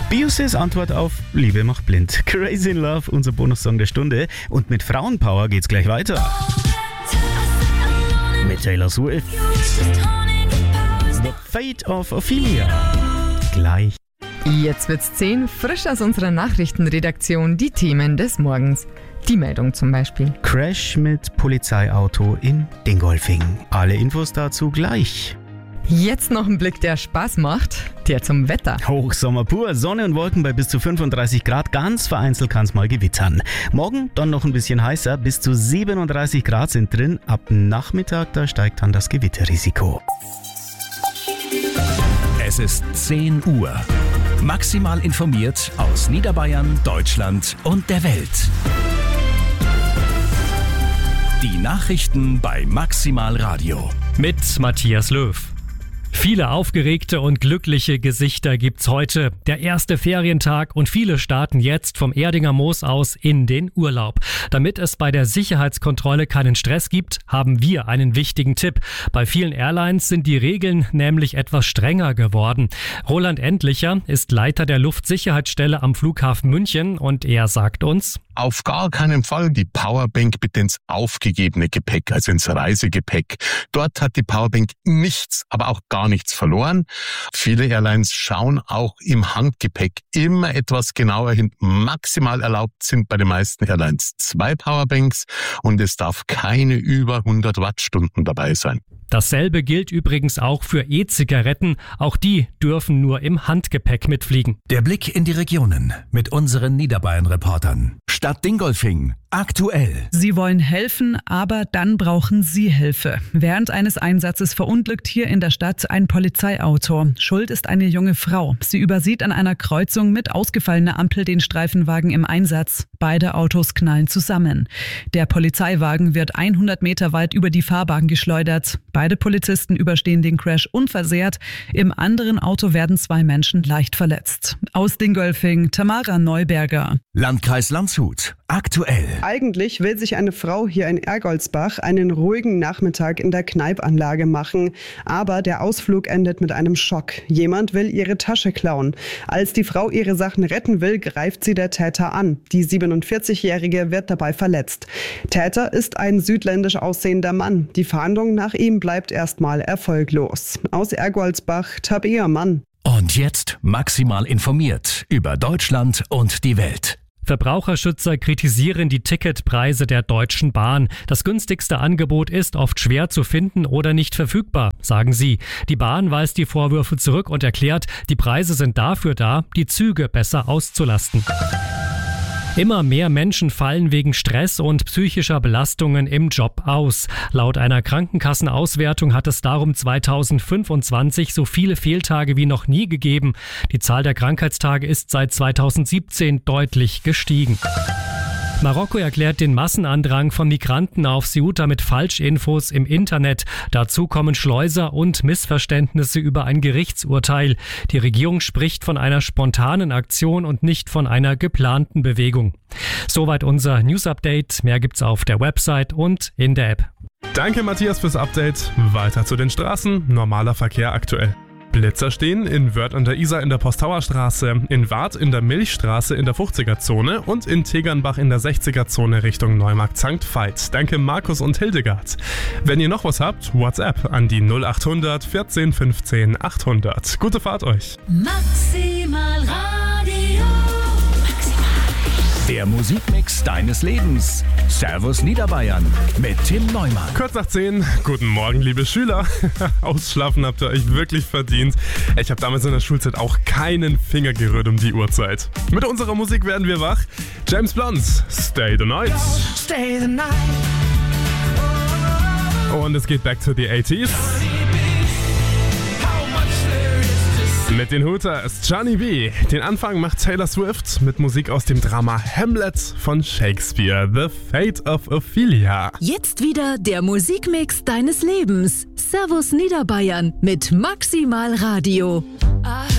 Beyoncés Antwort auf Liebe macht blind. Crazy in Love, unser Bonussong der Stunde. Und mit Frauenpower geht's gleich weiter. Mit Taylor Swift. The Fate of Ophelia. Gleich. Jetzt wird's 10, frisch aus unserer Nachrichtenredaktion, die Themen des Morgens. Die Meldung zum Beispiel. Crash mit Polizeiauto in Dingolfing. Alle Infos dazu gleich. Jetzt noch ein Blick, der Spaß macht, der zum Wetter. Hochsommer pur, Sonne und Wolken bei bis zu 35 Grad, ganz vereinzelt kann es mal gewittern. Morgen dann noch ein bisschen heißer, bis zu 37 Grad sind drin. Ab Nachmittag, da steigt dann das Gewitterrisiko. Es ist 10 Uhr. Maximal informiert aus Niederbayern, Deutschland und der Welt. Die Nachrichten bei Maximal Radio. Mit Matthias Löw. Viele aufgeregte und glückliche Gesichter gibt's heute. Der erste Ferientag und viele starten jetzt vom Erdinger Moos aus in den Urlaub. Damit es bei der Sicherheitskontrolle keinen Stress gibt, haben wir einen wichtigen Tipp. Bei vielen Airlines sind die Regeln nämlich etwas strenger geworden. Roland Endlicher ist Leiter der Luftsicherheitsstelle am Flughafen München und er sagt uns: Auf gar keinen Fall die Powerbank bitte ins aufgegebene Gepäck, also ins Reisegepäck. Dort hat die Powerbank nichts, aber auch gar nichts verloren. Viele Airlines schauen auch im Handgepäck immer etwas genauer hin. Maximal erlaubt sind bei den meisten Airlines 2 Powerbanks und es darf keine über 100 Wattstunden dabei sein. Dasselbe gilt übrigens auch für E-Zigaretten. Auch die dürfen nur im Handgepäck mitfliegen. Der Blick in die Regionen mit unseren Niederbayern-Reportern. Stadt Dingolfing. Aktuell. Sie wollen helfen, aber dann brauchen Sie Hilfe. Während eines Einsatzes verunglückt hier in der Stadt ein Polizeiauto. Schuld ist eine junge Frau. Sie übersieht an einer Kreuzung mit ausgefallener Ampel den Streifenwagen im Einsatz. Beide Autos knallen zusammen. Der Polizeiwagen wird 100 Meter weit über die Fahrbahn geschleudert. Beide Polizisten überstehen den Crash unversehrt. Im anderen Auto werden 2 Menschen leicht verletzt. Aus Dingolfing, Tamara Neuberger. Landkreis Landshut. Aktuell. Eigentlich will sich eine Frau hier in Ergoldsbach einen ruhigen Nachmittag in der Kneipanlage machen. Aber der Ausflug endet mit einem Schock. Jemand will ihre Tasche klauen. Als die Frau ihre Sachen retten will, greift sie der Täter an. Die 47-Jährige wird dabei verletzt. Täter ist ein südländisch aussehender Mann. Die Fahndung nach ihm bleibt erstmal erfolglos. Aus Ergoldsbach, Tabea Mann. Und jetzt maximal informiert über Deutschland und die Welt. Verbraucherschützer kritisieren die Ticketpreise der Deutschen Bahn. Das günstigste Angebot ist oft schwer zu finden oder nicht verfügbar, sagen sie. Die Bahn weist die Vorwürfe zurück und erklärt, die Preise sind dafür da, die Züge besser auszulasten. Immer mehr Menschen fallen wegen Stress und psychischer Belastungen im Job aus. Laut einer Krankenkassenauswertung hat es darum 2025 so viele Fehltage wie noch nie gegeben. Die Zahl der Krankheitstage ist seit 2017 deutlich gestiegen. Marokko erklärt den Massenandrang von Migranten auf Ceuta mit Falschinfos im Internet. Dazu kommen Schleuser und Missverständnisse über ein Gerichtsurteil. Die Regierung spricht von einer spontanen Aktion und nicht von einer geplanten Bewegung. Soweit unser News-Update. Mehr gibt's auf der Website und in der App. Danke Matthias fürs Update. Weiter zu den Straßen. Normaler Verkehr aktuell. Blitzer stehen in Wörth an der Isar in der Postauerstraße, in Waadt in der Milchstraße in der 50er-Zone und in Tegernbach in der 60er-Zone Richtung Neumarkt-St. Veit. Danke Markus und Hildegard. Wenn ihr noch was habt, WhatsApp an die 0800 14 15 800. Gute Fahrt euch. Maximal Radio. Der Musikmix deines Lebens. Servus Niederbayern mit Tim Neumann. Kurz nach 10. Guten Morgen, liebe Schüler. Ausschlafen habt ihr euch wirklich verdient. Ich habe damals in der Schulzeit auch keinen Finger gerührt um die Uhrzeit. Mit unserer Musik werden wir wach. James Blunt, Stay the Night. Stay the night. Und es geht back to the 80s. Mit den Hooters, Johnny B. Den Anfang macht Taylor Swift mit Musik aus dem Drama Hamlet von Shakespeare, The Fate of Ophelia. Jetzt wieder der Musikmix deines Lebens. Servus Niederbayern mit Maximal Radio.